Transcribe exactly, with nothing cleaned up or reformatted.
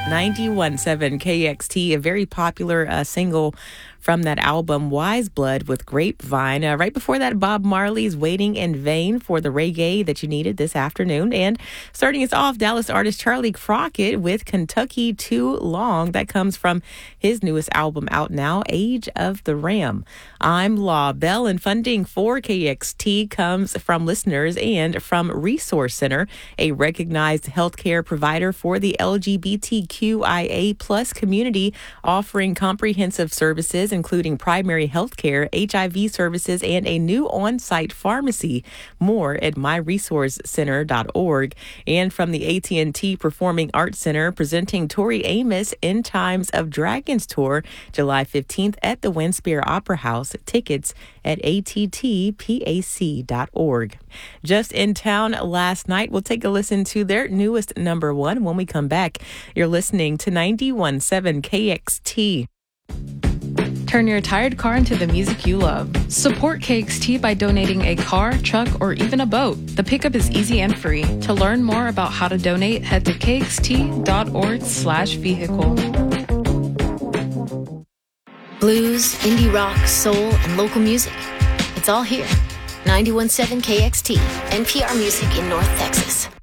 ninety-one point seven K X T, a very popular uh, single from that album, Wise Blood with Grapevine. Uh, right before that, Bob Marley's Waiting in Vain for the reggae that you needed this afternoon. And starting us off, Dallas artist Charlie Crockett with Kentucky Too Long. That comes from his newest album out now, Age of the Ram. I'm Law Bell, and funding for K X T comes from listeners and from Resource Center, a recognized healthcare provider for the L G B T Q I A plus community, offering comprehensive services including primary health care, H I V services, and a new on-site pharmacy. More at my resource center dot org. And from the A T and T Performing Arts Center, presenting Tori Amos End Times of Dragons Tour, July fifteenth at the Winspear Opera House. Tickets at A T T pac dot org. Just in town last night, we'll take a listen to their newest number one when we come back. You're listening to ninety-one point seven K X T. Turn your tired car into the music you love. Support K X T by donating a car, truck, or even a boat. The pickup is easy and free. To learn more about how to donate, head to kxt.org slash vehicle. Blues, indie rock, soul, and local music. It's all here. ninety-one point seven K X T, N P R Music in North Texas.